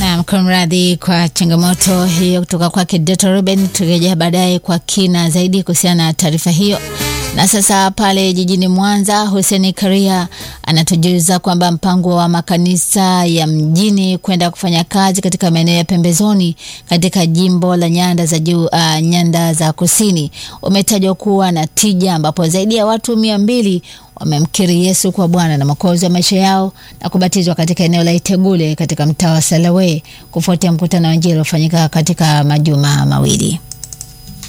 Na mkamradhi kwa changamoto hiyo kutoka kwake Dr. Ruben. Turejea baadaye kwa kina zaidi kuhusiana na taarifa hiyo. Na sasa pale jijini Mwanza, Hussein Karia anatujuza kwamba mpango wa makanisa ya mjini kwenda kufanya kazi katika maeneo ya pembezoni katika jimbo la Nyanda za Juu, Nyanda za Kusini umetajwa kuwa na tija, ambapo zaidi ya watu 200 wamemkiri Yesu kwa Bwana na Mwokozi wa maisha yao na kubatizwa katika eneo la Itegule katika mtaa wa Salawe kufuatia mkutano wa Injili uliofanyika katika majuma mawili.